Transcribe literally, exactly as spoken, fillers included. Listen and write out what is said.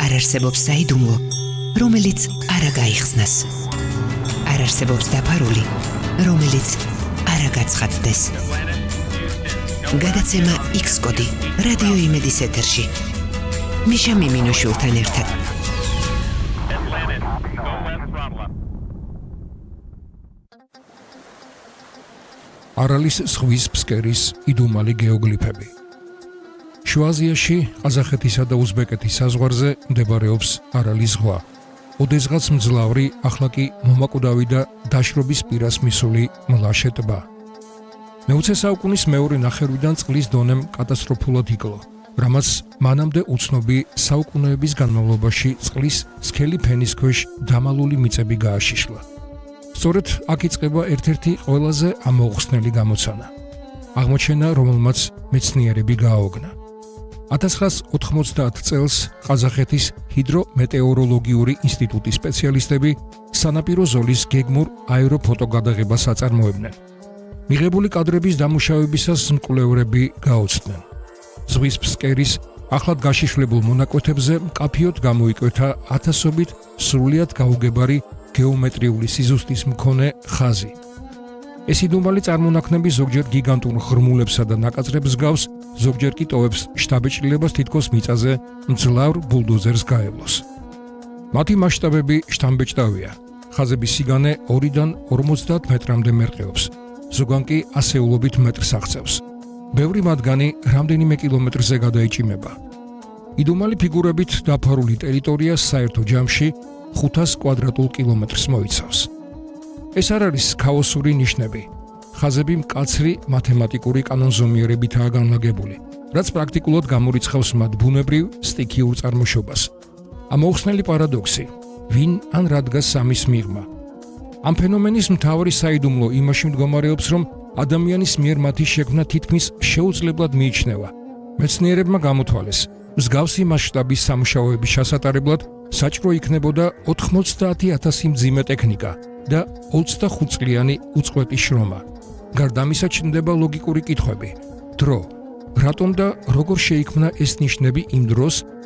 არ არსებობს საიდუმლო, რომელიც არ გაიხსნას. არ არსებობს დაფარული, რომელიც არ გაცხადდეს. გადაცემა X კოდი რადიო იმედის ეთერში. მიშა მიმინოშვილთან ერთად. არალის ზღვის ფსკერის იდუმალი გეოგლიფები. შუა აზიაში, ყაზახეთისა და უზბეკეთის საზღვარზე მდებარეობს არალის ზღვა. ოდესღაც მძლავრი, ახლა კი მომაკვდავი და დაშრობის პირას მისული მლაშე ტბა. მეოცე საუკუნის მეორე ნახევრიდან წყლის დონემ კატასტროფულად იკლო, რამაც მანამდე უცნობი საუკუნეების განმავლობაში წყლის სქელი ფენის ქვეშ დამალული მიწები გააშიშლა. სწორედ აქ იწყება ერთ-ერთი ყველაზე ამოუხსნელი გამოცანა. აღმოჩენა, რომელმაც მეცნიერები გააოგნა. ათას ცხრაას ოთხმოცდაათ წელს ყაზახეთის ჰიდრომეტეოროლოგიური ინსტიტუტის სპეციალისტები სანაპირო ზოლის გეგმურ აეროფოტოგადაღებას აწარმოებდნენ. მიღებული კადრების დამუშავებისას მკვლევრები გაოცდნენ. ზღვის ფსკერის ახლად გაშიშლებულ მონაკვეთებზე მკაფიოდ გამოიკვეთა ათასობით სრულიად გაუგებარი გეომეტრიული სიზუსტის მქონე ხაზი. ეს იდუმალი წარმონაქმნები ზოგჯერ გიგანტურ ღრმულებსა და ნაკაწრებს გავს, ზოგჯერ კი ტოვებს შთაბეჭდილებას თითქოს მიწაზე მძლავრ ბულდოზერს გაევლოს. მათი მასშტაბები შთამბეჭდავია. ხაზების სიგანე ორიდან ორმოცდაათ მეტრამდე მერყეობს, ზოგან კი ასეულობით მეტრს აღწევს. ბევრი მათგანი რამდენიმე კილომეტრზე გადაიჭიმება. იდუმალი ფიგურებით დაფარული ტერიტორია საერთო ჯამში ხუთას კვადრატულ კილომეტრს მოიცავს. ეს არ არის ქაოსური ნიშნები. ხაზები მკაცრი მათემატიკური კანონზომიერებითაა განლაგებული, რაც პრაქტიკულად გამორიცხავს მათ ბუნებრივ სტიქიურ წარმოშობას. ამოუხსნელი პარადოქსი: ვინ ან რა დგას სამის მიღმა? ამ ფენომენის მთავარი საიდუმლო იმაში მდგომარეობს, რომ ადამიანის მიერ მათი შექმნა თითქმის შეუძლებლად მიიჩნევა. მეცნიერებმა გამოთვალეს, მსგავსი მასშტაბის სამუშაოების ჩასატარებლად საჭირო იქნებოდა ოთხმოცდაათი ათასი მძიმე ტექნიკა და ოცდახუთ წლიანი უწყვეტი შრომა. გარდა ამისა ჩნდება ლოგიკური კითხვები: დრო, რატომ და როგორ შეიქმნა ეს ნიშნები იმ დროს,